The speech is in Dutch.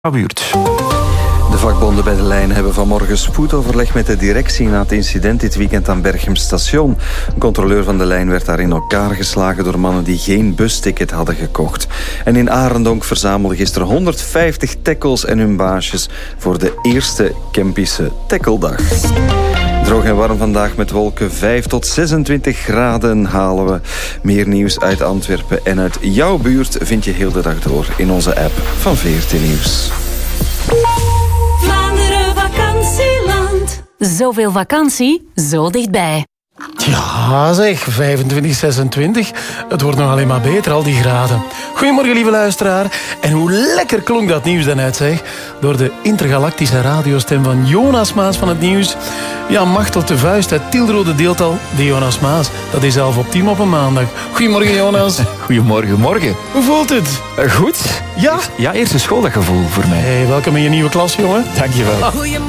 buurt. De vakbonden bij de lijn hebben vanmorgen spoedoverleg met de directie na het incident dit weekend aan Berchem Station. Een controleur van de lijn werd daar in elkaar geslagen door mannen die geen busticket hadden gekocht. En in Arendonk verzamelden gisteren 150 tackles en hun baasjes voor de eerste Kempische tackledag. Droog en warm vandaag met wolken, 5 tot 26 graden halen we. Meer nieuws uit Antwerpen en uit jouw buurt vind je heel de dag door in onze app van VRT Nieuws. Vlaanderen vakantieland. Zoveel vakantie, zo dichtbij. Ja zeg, 25, 26. Het wordt nog alleen maar beter, al die graden. Goedemorgen, lieve luisteraar. En hoe lekker klonk dat nieuws dan uit, zeg. Door de intergalactische radiostem van Jonas Maas van het nieuws. Ja, Machtel de Vuist uit Tilderode deelt al de Jonas Maas. Dat is 11 op 10 op een maandag. Goedemorgen, Jonas. Goedemorgen, morgen. Hoe voelt het? Goed. Ja? Ja, eerste schooldaggevoel voor mij. Hey, welkom in je nieuwe klas, jongen. Dankjewel. Goedemorgen.